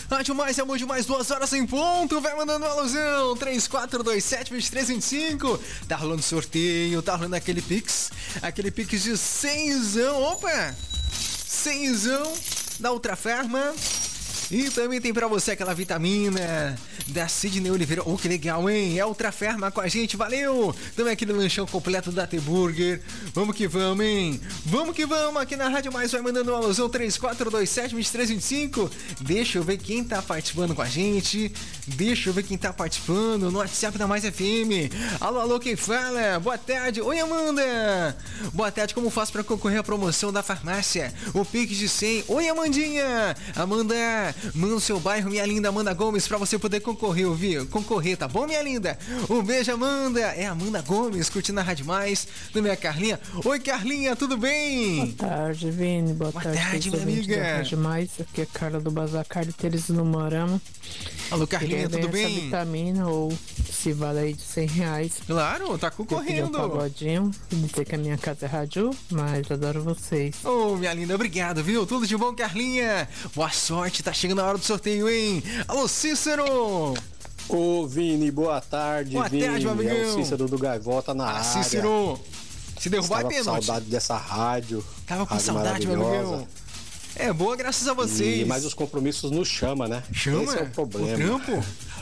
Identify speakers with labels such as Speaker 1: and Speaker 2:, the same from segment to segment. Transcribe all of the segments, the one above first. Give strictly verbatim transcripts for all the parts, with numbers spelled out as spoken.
Speaker 1: Rádio Mais, amor demais, duas horas em ponto. Vai mandando uma alusão. três quatro dois sete, dois três dois cinco. Tá rolando sorteio, tá rolando aquele pix. Aquele pix de cenzão. Opa! Cenzão da Ultrafarma. E também tem pra você aquela vitamina da Sidney Oliveira. Oh, que legal, hein? É Ultrafarma com a gente, valeu! Também aquele lanchão completo da T-Burger. Vamos que vamos, hein? Vamos que vamos! Aqui na Rádio Mais vai mandando uma alusão três quatro dois sete, dois três dois cinco. Deixa eu ver quem tá participando com a gente. Deixa eu ver quem tá participando no WhatsApp da Mais F M. Alô, alô, quem fala? Boa tarde. Oi, Amanda. Boa tarde, como faço pra concorrer à promoção da farmácia? O Pix de cem. Oi, Amandinha. Amanda, manda o seu bairro, minha linda Amanda Gomes, pra você poder concorrer, ouvir? Concorrer, tá bom, minha linda? Um beijo, Amanda. É a Amanda Gomes, curtindo a Rádio Mais. Do minha Carlinha. Oi, Carlinha, tudo bem?
Speaker 2: Boa tarde, Vini. Boa,
Speaker 1: Boa
Speaker 2: tarde,
Speaker 1: tarde, minha amiga.
Speaker 2: Rádio Mais. Aqui é a Carla do Bazar Carlos Teres no Morama.
Speaker 1: Alô, Carlinha, tudo bem?
Speaker 2: Essa vitamina ou se vale aí de cem reais.
Speaker 1: Claro, tá concorrendo.
Speaker 2: Um pagodinho, dizer que a minha casa é rádio, mas adoro vocês.
Speaker 1: Ô, oh, minha linda, obrigado, viu? Tudo de bom, Carlinha. Boa sorte, tá chegando a hora do sorteio, hein? Alô, Cícero.
Speaker 3: Ô, Vini, boa tarde,
Speaker 1: boa
Speaker 3: Vini.
Speaker 1: Tarde, meu amigão.
Speaker 3: É o Cícero do Gaivota na
Speaker 1: ah,
Speaker 3: área.
Speaker 1: Cícero, se derrubar é pênalti.
Speaker 3: Tava com saudade dessa rádio.
Speaker 1: Tava com
Speaker 3: rádio
Speaker 1: saudade, meu amigão. É boa graças a vocês.
Speaker 3: E, mas os compromissos nos chamam, né?
Speaker 1: Chama?
Speaker 3: Esse é o problema.
Speaker 1: O trampo?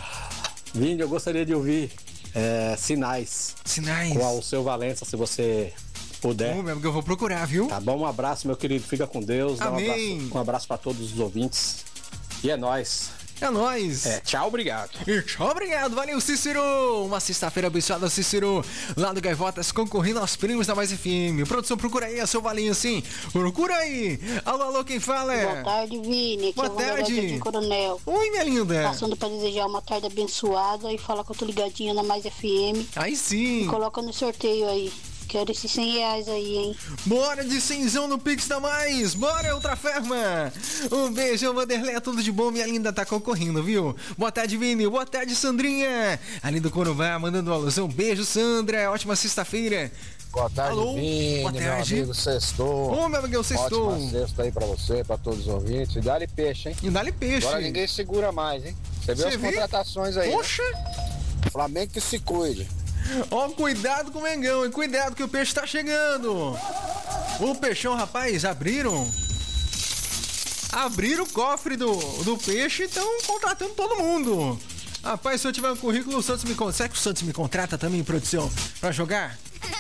Speaker 3: Vini, eu gostaria de ouvir é, Sinais.
Speaker 1: Sinais.
Speaker 3: Com o Alceu Valença, se você puder.
Speaker 1: Ô, meu amigo, eu vou procurar, viu?
Speaker 3: Tá bom, um abraço, meu querido. Fica com Deus.
Speaker 1: Amém.
Speaker 3: Um abraço, um abraço pra todos os ouvintes. E é nóis.
Speaker 1: É nóis.
Speaker 3: É, tchau, obrigado.
Speaker 1: E tchau, obrigado. Valeu, Cícero. Uma sexta-feira abençoada, Cícero. Lá do Gaivotas, concorrendo aos prêmios da Mais F M. Produção, procura aí, a seu valinho assim. Procura aí. Alô, alô, quem fala?
Speaker 4: Boa tarde, Vini. Aqui
Speaker 1: Boa
Speaker 4: é
Speaker 1: tarde.
Speaker 4: de Coronel.
Speaker 1: Oi, minha linda.
Speaker 4: Passando pra desejar uma tarde abençoada e falar que eu tô ligadinha na Mais F M.
Speaker 1: Aí sim.
Speaker 4: E coloca no sorteio aí. Quero esses cem reais aí, hein?
Speaker 1: Bora de cenzão no Pix da Mais. Bora, Ultrafarma. Um beijo, Vanderlei. Tudo de bom, minha linda. Tá concorrendo, viu? Boa tarde, Vini. Boa tarde, Sandrinha. Ali do Coruvá, mandando uma alusão. Beijo, Sandra. Ótima sexta-feira.
Speaker 5: Boa tarde,
Speaker 1: alô?
Speaker 5: Vini,
Speaker 1: Boa tarde.
Speaker 5: meu amigo Sextou.
Speaker 1: Ô, meu amigo, Sextou.
Speaker 5: Ótima sexta aí pra você, pra todos os ouvintes. E dá-lhe peixe, hein?
Speaker 1: E dá-lhe peixe.
Speaker 5: Agora ninguém segura mais, hein? Você viu as
Speaker 1: vê?
Speaker 5: contratações aí,
Speaker 1: Poxa.
Speaker 5: Né? Flamengo que se cuide.
Speaker 1: Ó, cuidado com o Mengão, e cuidado que o peixe tá chegando. O peixão, rapaz, abriram. Abriram o cofre do, do peixe e estão contratando todo mundo. Rapaz, se eu tiver um currículo, o Santos me contrata. Será que o Santos me contrata também, produção, pra jogar?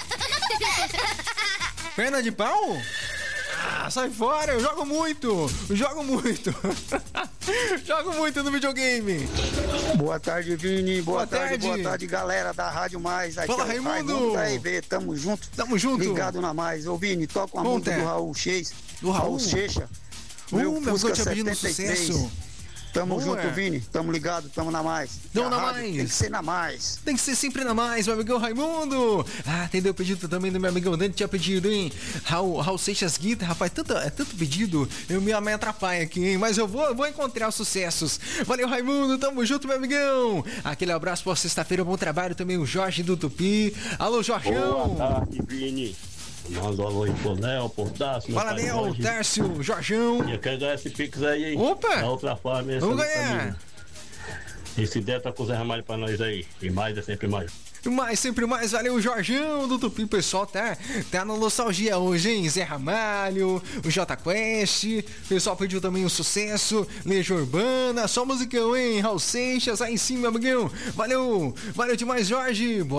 Speaker 1: Perna de pau? Ah, sai fora, eu jogo muito, eu jogo muito. Jogo muito no videogame.
Speaker 6: Boa tarde, Vini. Boa,
Speaker 1: Boa
Speaker 6: tarde,
Speaker 1: tarde.
Speaker 6: boa tarde, galera da Rádio Mais. Aqui
Speaker 1: Fala,
Speaker 6: é o
Speaker 1: Raimundo.
Speaker 6: Raimundo da R V, tamo junto.
Speaker 1: Tamo junto.
Speaker 6: Ligado na Mais. Ô, Vini, toca uma
Speaker 1: Bom,
Speaker 6: música
Speaker 1: Té.
Speaker 6: do Raul Cheixas.
Speaker 1: Do Raul?
Speaker 6: Raul Seixas.
Speaker 1: Uh,
Speaker 6: Meu
Speaker 1: meu
Speaker 6: Fusca
Speaker 1: Deus, tinha pedido um
Speaker 6: setenta e três.
Speaker 1: sucesso.
Speaker 6: Tamo
Speaker 1: Boa.
Speaker 6: junto, Vini. Tamo ligado, tamo na Mais.
Speaker 1: Tamo
Speaker 6: A
Speaker 1: na
Speaker 6: rádio
Speaker 1: Mais.
Speaker 6: Tem que ser na Mais.
Speaker 1: Tem que ser sempre na Mais, meu amigão Raimundo. Ah, atendeu o pedido também do meu amigão Dani, tinha pedido, hein? Raul, Raul Seixas Guitar, rapaz, tanto, é tanto pedido, eu me, me atrapalho aqui, hein? Mas eu vou, eu vou encontrar os sucessos. Valeu, Raimundo, tamo junto, meu amigão. Aquele abraço pra sexta-feira, bom trabalho também, o Jorge do Tupi. Alô, Jorgão.
Speaker 7: Boa tarde, Vini. Manda um alô aí pro Nel, pro Tássio.
Speaker 1: Fala, Nel, Tárcio, Jorgão.
Speaker 7: Eu quero ganhar esse Pix aí, hein?
Speaker 1: Opa!
Speaker 7: Da outra forma, essa
Speaker 1: Vamos ganhar.
Speaker 7: E se der, tá com o Zé Ramalho pra nós aí. E mais é sempre mais.
Speaker 1: Mais, sempre mais, valeu, Jorgão do Tupi, pessoal, tá, tá na nostalgia hoje, hein? Zé Ramalho, o J Quest, o pessoal pediu também o sucesso, Legião Urbana, só musicão, hein? Raul Seixas, aí sim, meu amigão, valeu, valeu demais, Jorge.